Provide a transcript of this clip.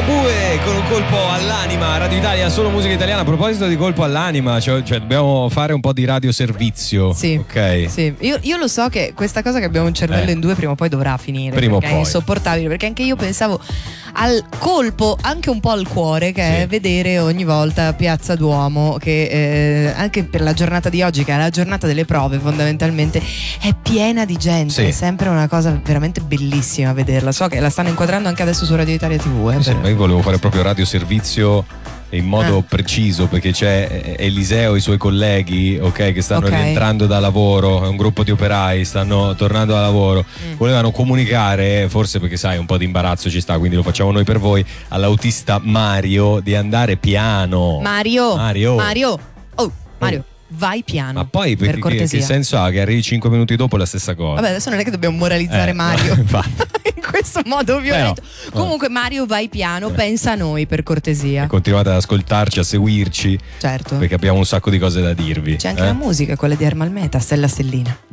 Ligabue con un colpo all'anima. Radio Italia, solo musica italiana. A proposito di colpo all'anima, cioè dobbiamo fare un po' di radioservizio. Sì, ok. Sì. Io lo so che questa cosa che abbiamo un cervello in due prima o poi dovrà finire. Prima o perché poi. È insopportabile, perché anche io pensavo al colpo, anche un po' al cuore, che è vedere ogni volta Piazza Duomo, che anche per la giornata di oggi, che è la giornata delle prove fondamentalmente, è piena di gente. Sì. È sempre una cosa veramente bellissima vederla. So che la stanno inquadrando anche adesso su Radio Italia TV. Sì, ma io volevo fare proprio radioservizio in modo preciso, perché c'è Eliseo e i suoi colleghi, ok, che stanno rientrando da lavoro, è un gruppo di operai, stanno tornando da lavoro, volevano comunicare, forse perché sai un po' di imbarazzo ci sta, quindi lo facciamo noi per voi, all'autista Mario di andare piano. Mario. Vai piano. Ma poi per che cortesia. senso ha che arrivi 5 minuti dopo la stessa cosa? Vabbè, adesso non è che dobbiamo moralizzare Mario in questo modo violento. Comunque Mario, vai piano, pensa a noi per cortesia. E continuate ad ascoltarci, a seguirci, certo, perché abbiamo un sacco di cose da dirvi. C'è anche la musica, quella di Ermal Meta, Stella Stellina.